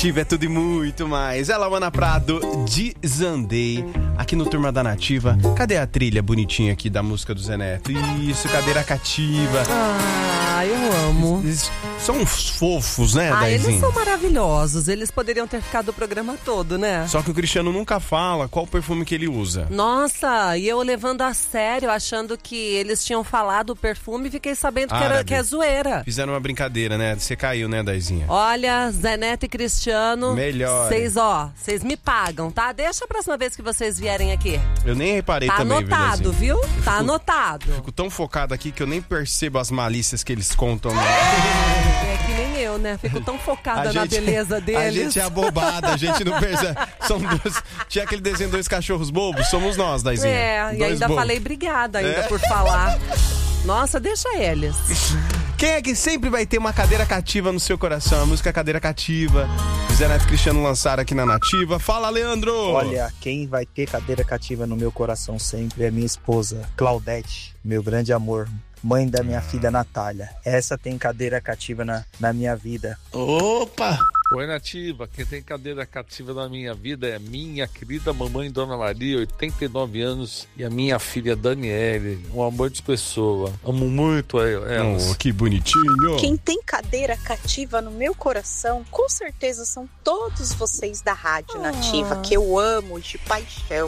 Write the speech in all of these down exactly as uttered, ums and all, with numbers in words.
Nativa é tudo e muito mais. Ela, Luana Prado, Desandei, aqui no Turma da Nativa. Cadê a trilha bonitinha aqui da música do Zé Neto? Isso, cadeira cativa. Ah, eu amo. Eles são uns fofos, né, Ah, Daizinho? eles são maravilhosos. Eles poderiam ter ficado o programa todo, né? Só que o Cristiano nunca fala qual perfume que ele usa. Nossa, e eu levando a sério, achando que eles tinham falado o perfume e fiquei sabendo que, era, que é zoeira. Fizeram uma brincadeira, né? Você caiu, né, Daizinha? Olha, Zé Neto e Cristiano. Melhor. Vocês, ó, vocês me pagam, tá? Deixa a próxima vez que vocês vierem aqui. Eu nem reparei tá também, anotado, viu? Tá fico, anotado. Fico tão focado aqui que eu nem percebo as malícias que eles contam. Né? É que nem eu, né? Fico tão focada a na gente, beleza deles. A gente é abobada, a gente não percebe. São dois, tinha aquele desenho Dois Cachorros Bobos, somos nós, Daizinha. É, dois e ainda bobos. falei obrigada ainda É. por falar. Nossa, deixa eles. Quem é que sempre vai ter uma cadeira cativa no seu coração? A música Cadeira Cativa. Zé Neto e Cristiano lançaram aqui na Nativa. Fala, Leandro! Olha, quem vai ter cadeira cativa no meu coração sempre é minha esposa, Claudete, meu grande amor. Mãe da minha filha Natália. Essa tem cadeira cativa na, na minha vida. Opa! Oi, Nativa. Quem tem cadeira cativa na minha vida é minha querida mamãe Dona Maria, oitenta e nove anos, e a minha filha Daniele, um amor de pessoa. Amo muito elas. Oh, que bonitinho. Quem tem cadeira cativa no meu coração, com certeza são todos vocês da Rádio Nativa, que eu amo de paixão.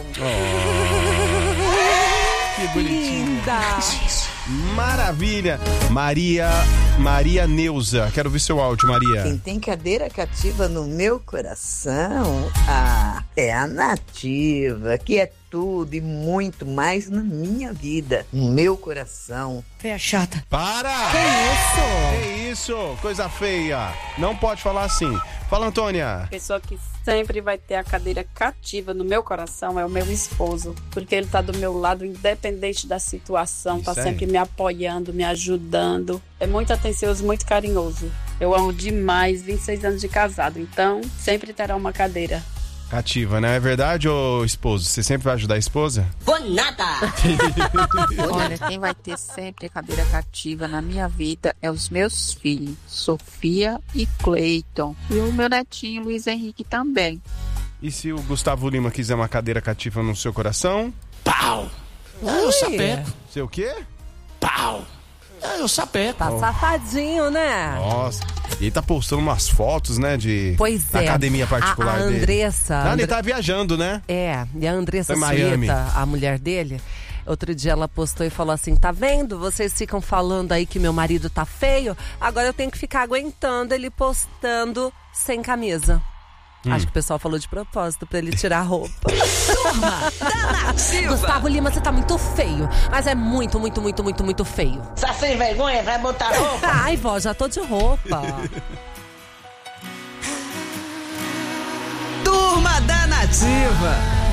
Oh. Que bonitinho. Linda. Maravilha. Maria, Maria Neuza. Quero ver seu áudio, Maria. Quem tem cadeira cativa no meu coração, ah, é a Nativa, que é tudo e muito mais na minha vida, no meu coração. Feia chata. Para! Que isso? Que isso? Coisa feia. Não pode falar assim. Fala, Antônia. A pessoa que sempre vai ter a cadeira cativa no meu coração é o meu esposo, porque ele tá do meu lado independente da situação, Isso tá aí. sempre me apoiando, me ajudando. É muito atencioso, muito carinhoso. Eu amo demais, vinte e seis anos de casado, então sempre terá uma cadeira. Cativa, né? É verdade, ô esposo? Você sempre vai ajudar a esposa? Vou nada! Olha, quem vai ter sempre cadeira cativa na minha vida é os meus filhos, Sofia e Cleiton. E o meu netinho, Luiz Henrique, também. E se o Gustavo Lima quiser uma cadeira cativa no seu coração? Pau! Ah, eu sapeco. Seu quê? Pau! Ah, eu sapeco. Tá safadinho, né? Nossa. E ele tá postando umas fotos, né, de Pois da é. academia particular a, a dele. Andressa. Não, Andre... ele tá viajando, né? É, e a Andressa Foi em Miami. Sueta, a mulher dele, outro dia ela postou e falou assim, tá vendo? Vocês ficam falando aí que meu marido tá feio, agora eu tenho que ficar aguentando ele postando sem camisa. Hum. Acho que o pessoal falou de propósito pra ele tirar a roupa. Turma da Nativa. Gustavo Lima, você tá muito feio. Mas é muito, muito, muito, muito, muito feio. Tá sem vergonha? Vai botar roupa? Ai, vó, já tô de roupa. Turma da Nativa.